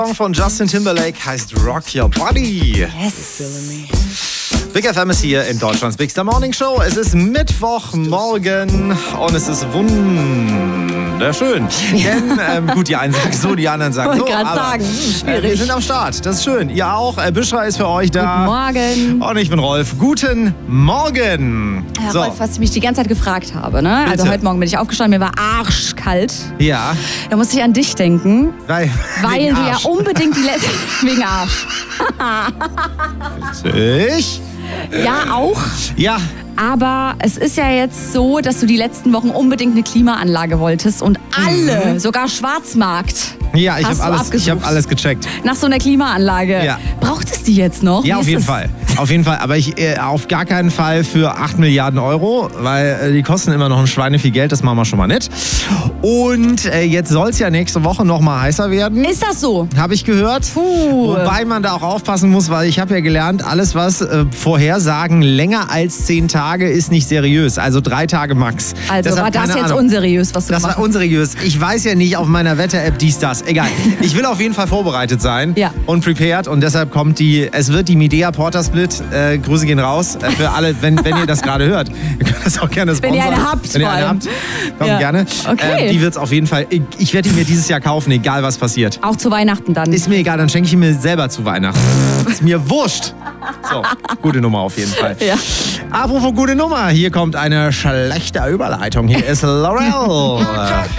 Song von Justin Timberlake heißt Rock Your Body. Yes. Big FM ist hier in Deutschlands Big Star Morning Show. Es ist Mittwochmorgen und es ist wunderschön. Denn, gut, die einen sagen so, die anderen sagen so. Ich wollte gerade sagen, schwierig. Wir sind am Start, das ist schön. Ihr auch. Büschra ist für euch da. Guten Morgen. Und ich bin Rolf. Guten Morgen. Ja, So. Rolf, was ich mich die ganze Zeit gefragt habe, ne? Also Bitte. heute Morgen bin ich aufgestanden, mir war arschkalt. Ja. Da musste ich an dich denken, Weil weil du ja Arsch. unbedingt die letzten... Wegen Arsch. Ich? Ja, auch. Ja. Aber es ist ja jetzt so, dass du die letzten Wochen unbedingt eine Klimaanlage wolltest und alle, sogar Schwarzmarkt, Ja, ich hast du habe abgesucht. hab alles gecheckt. nach so einer Klimaanlage. Ja. Braucht es die jetzt noch? Ja, Wie auf ist jeden das? Fall. Auf jeden Fall. Aber ich auf gar keinen Fall für 8 Milliarden Euro, weil die kosten immer noch ein Schweine viel Geld. Das machen wir schon mal nicht. Und jetzt soll es ja nächste Woche noch mal heißer werden. Ist das so? Habe ich gehört. Puh. Wobei man da auch aufpassen muss, weil ich habe ja gelernt, alles was Vorhersagen länger als 10 Tage ist nicht seriös. Also 3 Tage max. Also Deshalb war das keine jetzt Ahnung. unseriös, was du Das war gemacht hast? unseriös. Ich weiß ja nicht auf meiner Wetter-App dies, das. Egal. Ich will auf jeden Fall vorbereitet sein Ja. und prepared. Und deshalb kommt es wird die Midea Porter Split. Grüße gehen raus für alle, wenn ihr das gerade hört. Ihr könnt das auch gerne Wenn sponsern. ihr eine habt, Wenn ihr vor eine allem. habt, kommt Ja. gerne. Okay. Die wird es auf jeden Fall. Ich werde die mir dieses Jahr kaufen, egal was passiert. Auch zu Weihnachten dann. Ist mir egal, dann schenke ich ihn mir selber zu Weihnachten. Ist mir wurscht. So, gute Nummer auf jeden Fall. Ja. Apropos gute Nummer, hier kommt eine schlechte Überleitung. Hier ist Laurel.